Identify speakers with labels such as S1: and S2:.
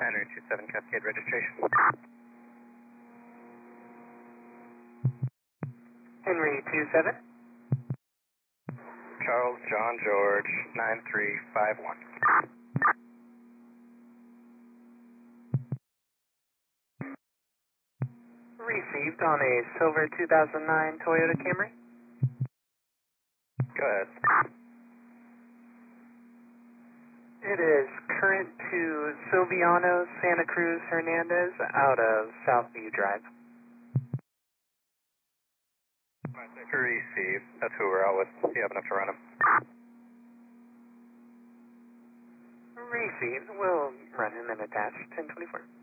S1: Henry 27 Cascade registration.
S2: Henry 27.
S1: Charles John George 9351.
S2: Received on a silver 2009 Toyota Camry.
S1: Go ahead.
S2: It is current to Silviano Santa Cruz Hernandez out of Southview Drive.
S1: Receive. That's who we're out with. You have enough to run him.
S2: Received. We'll run him and attach 1024.